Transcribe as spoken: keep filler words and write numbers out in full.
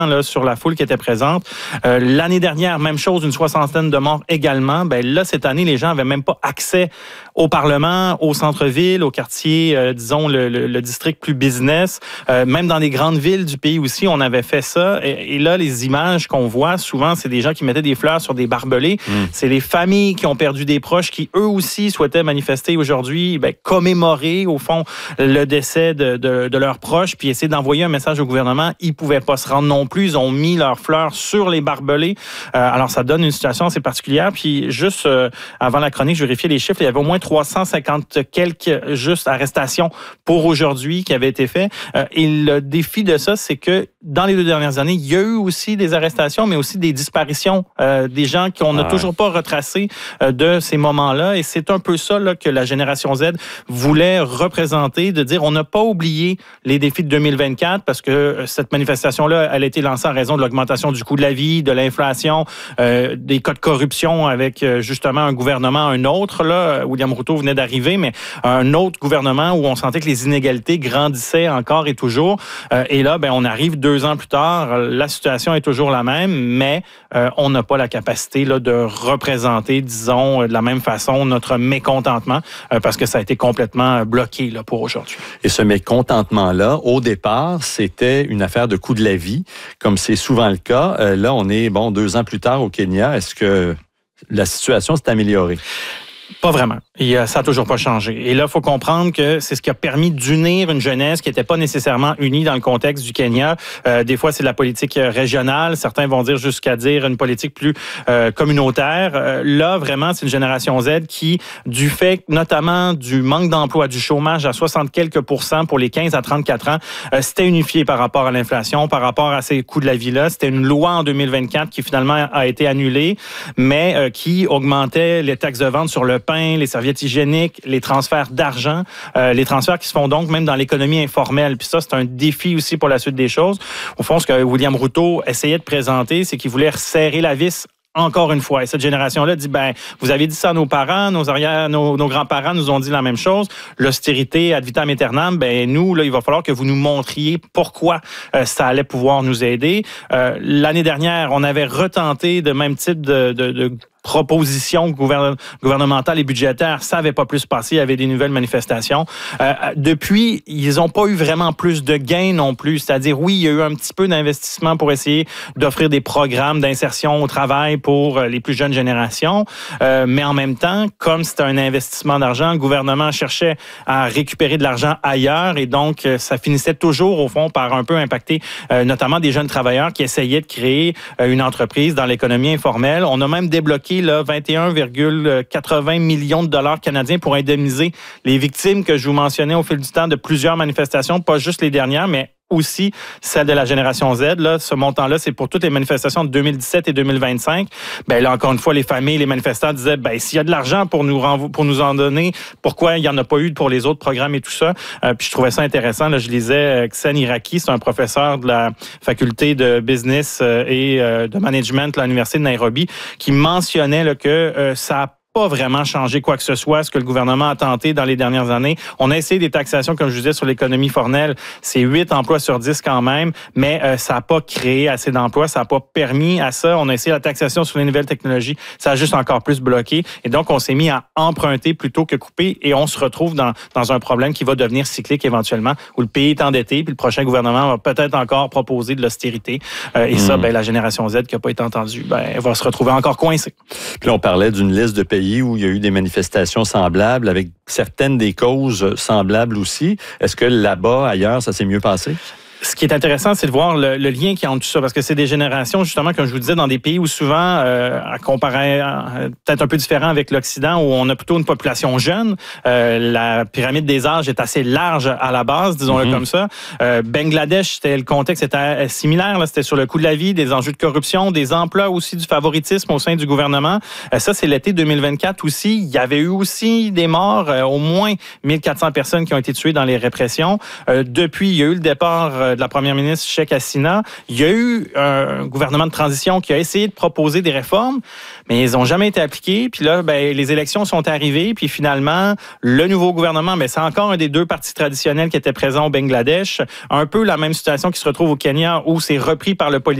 Là, sur la foule qui était présente. Euh, l'année dernière, même chose, une soixantaine de morts également. Ben là, cette année, les gens n'avaient même pas accès au Parlement, au centre-ville, au quartier, euh, disons, le, le, le district plus business. Euh, même dans les grandes villes du pays aussi, on avait fait ça. Et, et là, les images qu'on voit, souvent, c'est des gens qui mettaient des fleurs sur des barbelés. Mmh. C'est les familles qui ont perdu des proches qui, eux aussi, souhaitaient manifester aujourd'hui, ben, commémorer, au fond, le décès de, de, de leurs proches, puis essayer d'envoyer un message au gouvernement. Ils ne pouvaient pas se rendre non plus. Ils ont mis leurs fleurs sur les barbelés. Euh, alors, ça donne une situation assez particulière. Puis, juste euh, avant la chronique, je vérifiais les chiffres. Il y avait au moins trois cent cinquante quelques juste arrestations pour aujourd'hui qui avaient été faites. Euh, et le défi de ça, c'est que dans les deux dernières années, il y a eu aussi des arrestations, mais aussi des disparitions. Euh, des gens qu'on n'a ah. toujours pas retracés euh, de ces moments-là. Et c'est un peu ça là, que la Génération Z voulait représenter, de dire on n'a pas oublié les défis de deux mille vingt-quatre parce que euh, cette manifestation-là, elle a été lancée en raison de l'augmentation du coût de la vie, de l'inflation, euh, des cas de corruption avec euh, justement un gouvernement, un autre. Là, William Routot venait d'arriver, mais un autre gouvernement où on sentait que les inégalités grandissaient encore et toujours. Euh, et là, ben, on arrive deux ans plus tard, la situation est toujours la même, mais euh, on n'a pas la capacité là, de représenter, disons, de la même façon notre mécontentement euh, parce que ça a été complètement bloqué là, pour aujourd'hui. Et ce mécontentement-là, au départ, c'était une affaire de coût de la vie, comme c'est souvent le cas. Euh, là, on est, bon, deux ans plus tard au Kenya. Est-ce que la situation s'est améliorée? Pas vraiment. Et, euh, ça n'a toujours pas changé. Et là, il faut comprendre que c'est ce qui a permis d'unir une jeunesse qui n'était pas nécessairement unie dans le contexte du Kenya. Euh, des fois, c'est de la politique régionale. Certains vont dire jusqu'à dire une politique plus euh, communautaire. Euh, là, vraiment, c'est une génération Z qui, du fait notamment du manque d'emploi, du chômage à soixante quelques pourcents pour les quinze à trente-quatre ans, euh, c'était unifié par rapport à l'inflation, par rapport à ces coûts de la vie-là. C'était une loi en deux mille vingt-quatre qui finalement a été annulée, mais euh, qui augmentait les taxes de vente sur le pain, les serviettes hygiéniques, les transferts d'argent, euh, les transferts qui se font donc même dans l'économie informelle. Puis ça, c'est un défi aussi pour la suite des choses. Au fond, ce que William Routot essayait de présenter, c'est qu'il voulait resserrer la vis encore une fois. Et cette génération-là dit, ben, vous avez dit ça à nos parents, nos arrière, nos, nos grands-parents nous ont dit la même chose. L'austérité ad vitam aeternam, ben, nous, là, il va falloir que vous nous montriez pourquoi euh, ça allait pouvoir nous aider. Euh, l'année dernière, on avait retenté de même type de, de, de propositions gouvernementales et budgétaires, ça n'avait pas plus passé, il y avait des nouvelles manifestations. Euh, depuis, ils n'ont pas eu vraiment plus de gains non plus, c'est-à-dire, oui, il y a eu un petit peu d'investissement pour essayer d'offrir des programmes d'insertion au travail pour les plus jeunes générations, euh, mais en même temps, comme c'était un investissement d'argent, le gouvernement cherchait à récupérer de l'argent ailleurs et donc, ça finissait toujours, au fond, par un peu impacter euh, notamment des jeunes travailleurs qui essayaient de créer euh, une entreprise dans l'économie informelle. On a même débloqué là, vingt et un virgule quatre-vingts millions de dollars canadiens pour indemniser les victimes que je vous mentionnais au fil du temps de plusieurs manifestations, pas juste les dernières, mais aussi celle de la génération Z. Là, ce montant-là, c'est pour toutes les manifestations de deux mille dix-sept et deux mille vingt-cinq. Ben là, encore une fois, les familles, les manifestants disaient, ben s'il y a de l'argent pour nous renvo- pour nous en donner, pourquoi il n'y en a pas eu pour les autres programmes et tout ça? Euh, puis je trouvais ça intéressant. Là, je lisais Xen Iraki, c'est un professeur de la faculté de business euh, et euh, de management à l'Université de Nairobi, qui mentionnait là, que euh, ça a pas vraiment changé quoi que ce soit, ce que le gouvernement a tenté dans les dernières années. On a essayé des taxations, comme je disais, sur l'économie formelle. C'est huit emplois sur dix quand même, mais euh, ça n'a pas créé assez d'emplois, ça n'a pas permis à ça. On a essayé la taxation sur les nouvelles technologies, ça a juste encore plus bloqué. Et donc, on s'est mis à emprunter plutôt que couper et on se retrouve dans, dans un problème qui va devenir cyclique éventuellement, où le pays est endetté, puis le prochain gouvernement va peut-être encore proposer de l'austérité. Euh, et mmh. ça, ben, la génération Z qui n'a pas été entendue, ben, elle va se retrouver encore coincée. Puis là, on parlait d'une liste de pays où il y a eu des manifestations semblables, avec certaines des causes semblables aussi. Est-ce que là-bas, ailleurs, ça s'est mieux passé? Ce qui est intéressant, c'est de voir le, le lien qui est entre tout ça, parce que c'est des générations, justement, comme je vous disais, dans des pays où souvent, euh, à comparer, euh, peut-être un peu différent avec l'Occident, où on a plutôt une population jeune, euh, la pyramide des âges est assez large à la base, disons-le mm-hmm. comme ça. Euh, Bangladesh, c'était le contexte était similaire, là, c'était sur le coût de la vie, des enjeux de corruption, des emplois aussi, du favoritisme au sein du gouvernement. Euh, ça, c'est l'été deux mille vingt-quatre aussi. Il y avait eu aussi des morts, euh, au moins mille quatre cents personnes qui ont été tuées dans les répressions. Euh, depuis, il y a eu le départ de la première ministre Sheikh Hasina, il y a eu un gouvernement de transition qui a essayé de proposer des réformes, mais ils n'ont jamais été appliquées. Puis là, ben, les élections sont arrivées, puis finalement, le nouveau gouvernement, ben, c'est encore un des deux partis traditionnels qui étaient présents au Bangladesh. Un peu la même situation qui se retrouve au Kenya, où c'est repris par le politique